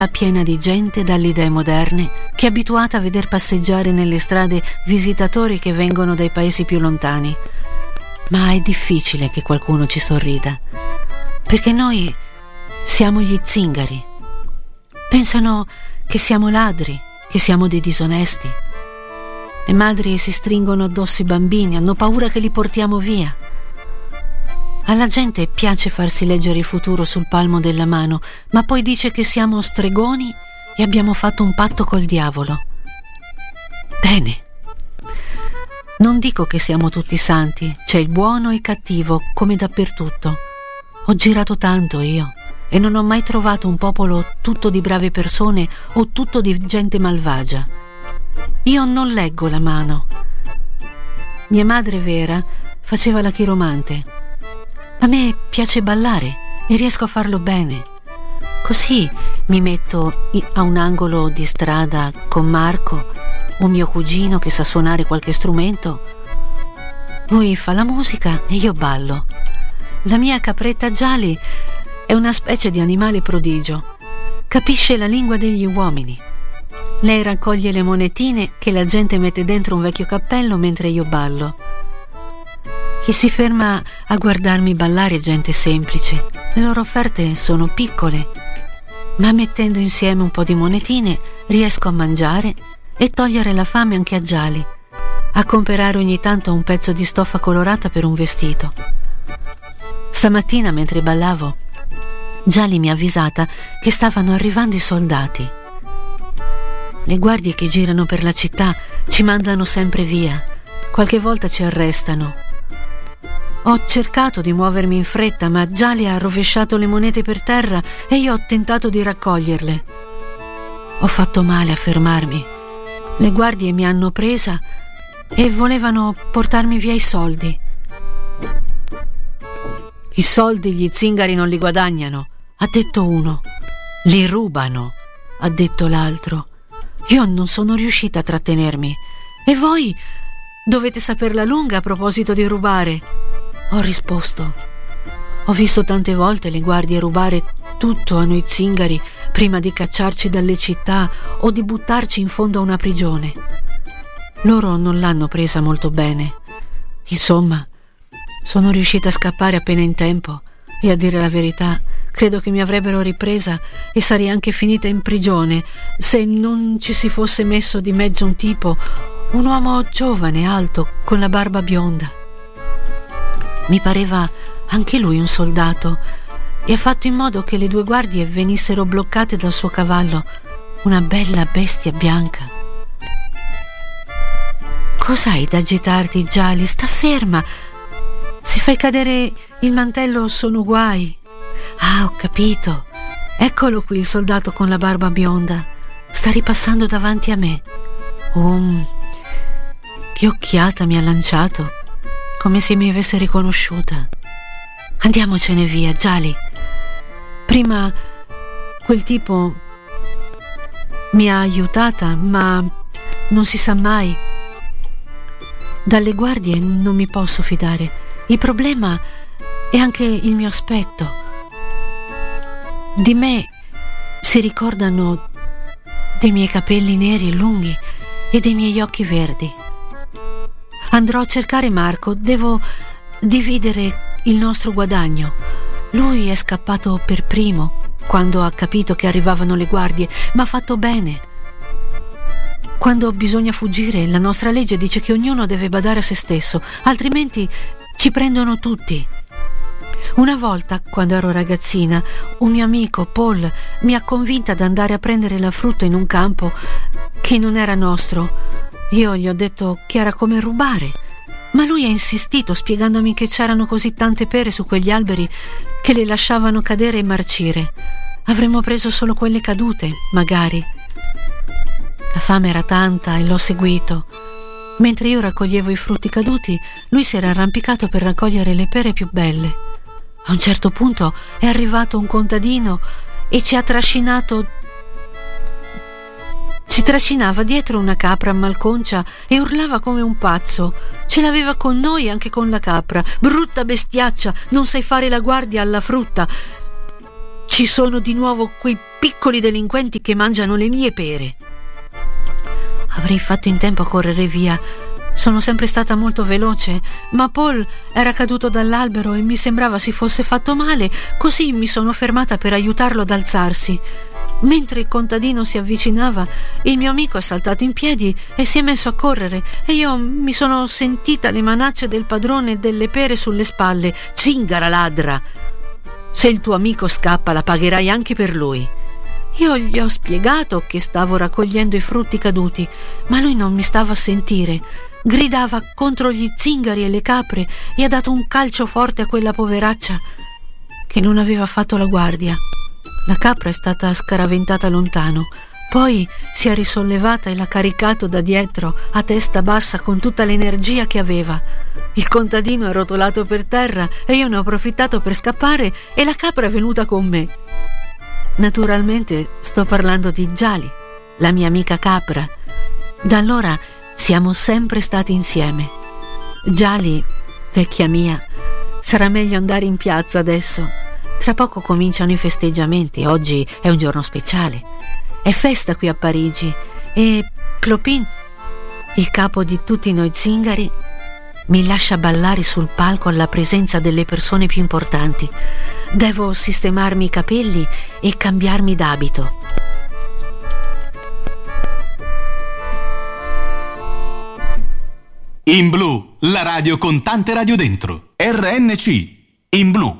piena di gente dalle idee moderne, che è abituata a veder passeggiare nelle strade visitatori che vengono dai paesi più lontani. Ma è difficile che qualcuno ci sorrida, perché noi siamo gli zingari. Pensano che siamo ladri, che siamo dei disonesti. Le madri si stringono addosso i bambini, hanno paura che li portiamo via. Alla gente piace farsi leggere il futuro sul palmo della mano, ma poi dice che siamo stregoni e abbiamo fatto un patto col diavolo. Bene, non dico che siamo tutti santi, c'è il buono e il cattivo, come dappertutto. Ho girato tanto io e non ho mai trovato un popolo tutto di brave persone o tutto di gente malvagia. Io non leggo la mano. Mia madre Vera faceva la chiromante. A me piace ballare e riesco a farlo bene. Così mi metto a un angolo di strada con Marco, un mio cugino che sa suonare qualche strumento. Lui fa la musica e io ballo. La mia capretta Giali è una specie di animale prodigio. Capisce la lingua degli uomini. Lei raccoglie le monetine che la gente mette dentro un vecchio cappello mentre io ballo. Chi si ferma a guardarmi ballare è gente semplice. Le loro offerte sono piccole, ma mettendo insieme un po' di monetine riesco a mangiare e togliere la fame anche a Giali, a comprare ogni tanto un pezzo di stoffa colorata per un vestito. Stamattina, mentre ballavo, Giali mi ha avvisata che stavano arrivando i soldati. Le guardie che girano per la città ci mandano sempre via. Qualche volta ci arrestano. Ho cercato di muovermi in fretta, ma Giali ha rovesciato le monete per terra e io ho tentato di raccoglierle. Ho fatto male a fermarmi. Le guardie mi hanno presa e volevano portarmi via i soldi. I soldi gli zingari non li guadagnano, ha detto uno. Li rubano, ha detto l'altro. Io non sono riuscita a trattenermi. E voi dovete saperla lunga a proposito di rubare. Ho risposto. Ho visto tante volte le guardie rubare tutto a noi zingari prima di cacciarci dalle città o di buttarci in fondo a una prigione. Loro non l'hanno presa molto bene. Insomma, sono riuscita a scappare appena in tempo e, a dire la verità, credo che mi avrebbero ripresa e sarei anche finita in prigione se non ci si fosse messo di mezzo un tipo, un uomo giovane, alto, con la barba bionda. Mi pareva anche lui un soldato e ha fatto in modo che le due guardie venissero bloccate dal suo cavallo, una bella bestia bianca. Cos'hai da agitarti, Giali? Sta ferma. Se fai cadere il mantello sono guai. Ah, ho capito. Eccolo qui il soldato con la barba bionda. Sta ripassando davanti a me. Che occhiata mi ha lanciato, come se mi avesse riconosciuta. Andiamocene via, Giali. Prima quel tipo mi ha aiutata, ma non si sa mai. Dalle guardie non mi posso fidare. Il problema è anche il mio aspetto. Di me si ricordano dei miei capelli neri e lunghi e dei miei occhi verdi. Andrò a cercare Marco, devo dividere il nostro guadagno. Lui è scappato per primo quando ha capito che arrivavano le guardie, ma ha fatto bene. Quando bisogna fuggire, la nostra legge dice che ognuno deve badare a se stesso, altrimenti ci prendono tutti. Una volta, quando ero ragazzina, un mio amico, Paul, mi ha convinta ad andare a prendere la frutta in un campo che non era nostro. Io gli ho detto che era come rubare, ma lui ha insistito spiegandomi che c'erano così tante pere su quegli alberi che le lasciavano cadere e marcire. Avremmo preso solo quelle cadute, magari. La fame era tanta e l'ho seguito. Mentre io raccoglievo i frutti caduti, lui si era arrampicato per raccogliere le pere più belle. A un certo punto è arrivato un contadino e ci trascinava dietro una capra malconcia e urlava come un pazzo. Ce l'aveva con noi anche con la capra. Brutta bestiaccia, non sai fare la guardia alla frutta. Ci sono di nuovo quei piccoli delinquenti che mangiano le mie pere. Avrei fatto in tempo a correre via. Sono sempre stata molto veloce, ma Paul era caduto dall'albero e mi sembrava si fosse fatto male, così mi sono fermata per aiutarlo ad alzarsi. Mentre il contadino si avvicinava, il mio amico è saltato in piedi e si è messo a correre e io mi sono sentita le manacce del padrone delle pere sulle spalle. Zingara ladra! Se il tuo amico scappa, la pagherai anche per lui. Io gli ho spiegato che stavo raccogliendo i frutti caduti, ma lui non mi stava a sentire. Gridava contro gli zingari e le capre e ha dato un calcio forte a quella poveraccia che non aveva fatto la guardia. La capra è stata scaraventata lontano, poi si è risollevata e l'ha caricato da dietro a testa bassa con tutta l'energia che aveva. Il contadino è rotolato per terra e io ne ho approfittato per scappare e la capra è venuta con me. Naturalmente sto parlando di Giali, la mia amica capra. Da allora siamo sempre stati insieme. Giali, vecchia mia, sarà meglio andare in piazza adesso. Tra poco cominciano i festeggiamenti, oggi è un giorno speciale. È festa qui a Parigi e Clopin, il capo di tutti noi zingari, mi lascia ballare sul palco alla presenza delle persone più importanti. Devo sistemarmi i capelli e cambiarmi d'abito. In Blu, la radio con tante radio dentro. RNC, In Blu.